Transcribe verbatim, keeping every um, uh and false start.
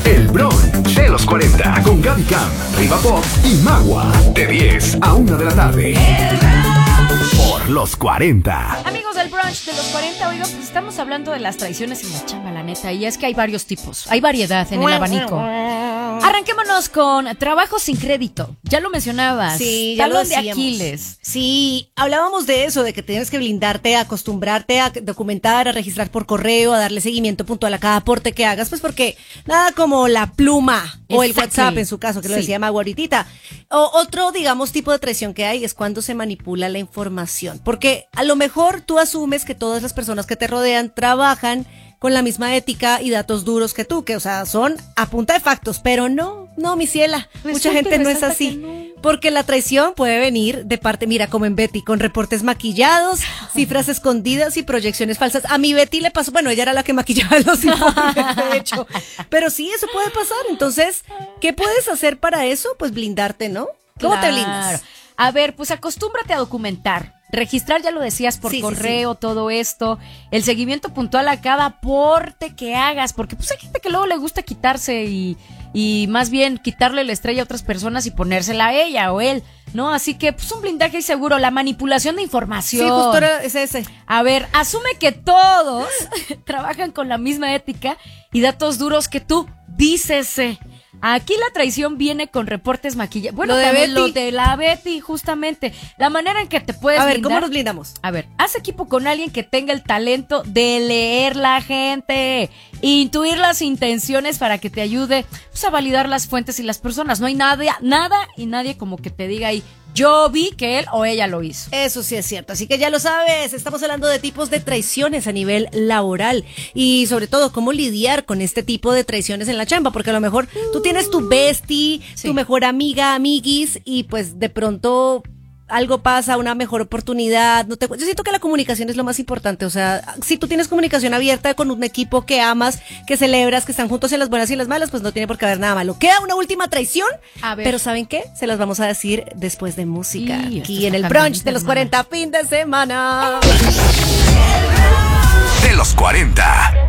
El brunch de los cuarenta con Gaby Cam, Riva Pop y Magua. De diez a una de la tarde. Por los cuarenta. Amigos del brunch de los cuarenta, oiga, pues estamos hablando de las traiciones en la chamba, la neta. Y es que hay varios tipos, hay variedad en el abanico. Arranquémonos con trabajo sin crédito. Ya lo mencionabas. Sí, ya lo Talón de decíamos. Aquiles. Sí, hablábamos de eso, de que tienes que blindarte, acostumbrarte a documentar, a registrar por correo, a darle seguimiento puntual a cada aporte que hagas, pues porque nada como la pluma o el Exactly. WhatsApp en su caso, que lo Sí. decía Mago ahorita. O otro, digamos, tipo de traición que hay es cuando se manipula la información, porque a lo mejor tú asumes que todas las personas que te rodean trabajan con la misma ética y datos duros que tú, que o sea, son a punta de factos, pero no, no, mi ciela, Resulta mucha y gente no es resalta así, que no. porque la traición puede venir de parte, mira, como en Betty, con reportes maquillados, cifras escondidas y proyecciones falsas. A mi Betty le pasó, bueno, ella era la que maquillaba los informes, de hecho, pero sí, eso puede pasar. Entonces, ¿qué puedes hacer para eso? Pues blindarte, ¿no? ¿Cómo te blindas? Claro. A ver, pues acostúmbrate a documentar. Registrar, ya lo decías, por Sí, sí, correo, todo esto. El seguimiento puntual a cada aporte que hagas. Porque pues hay gente que luego le gusta quitarse y, y más bien quitarle la estrella a otras personas y ponérsela a ella o él, ¿no? Así que pues un blindaje seguro. La manipulación de información. Sí, justo era ese, ese. A ver, asume que todos trabajan con la misma ética y datos duros que tú. Dícese. Aquí la traición viene con reportes maquillados. Bueno, Lo de también Betty. lo de la Betty, justamente. La manera en que te puedes A ver, blindar. ¿cómo nos blindamos? A ver, haz equipo con alguien que tenga el talento de leer la gente, intuir las intenciones para que te ayude pues, a validar las fuentes y las personas. No hay nada, nada y nadie como que te diga ahí, yo vi que él o ella lo hizo. Eso sí es cierto, así que ya lo sabes, estamos hablando de tipos de traiciones a nivel laboral y sobre todo cómo lidiar con este tipo de traiciones en la chamba, porque a lo mejor tú tienes tu bestie, Sí. tu mejor amiga, amiguis y pues de pronto algo pasa, una mejor oportunidad, no te, yo siento que la comunicación es lo más importante, o sea, si tú tienes comunicación abierta con un equipo que amas, que celebras, que están juntos en las buenas y en las malas, pues no tiene por qué haber nada malo. Queda una última traición, A ver. pero ¿saben qué? Se las vamos a decir después de música, Y esto aquí en está el brunch caliente, de los hermana. cuarenta fin de semana. De los cuarenta.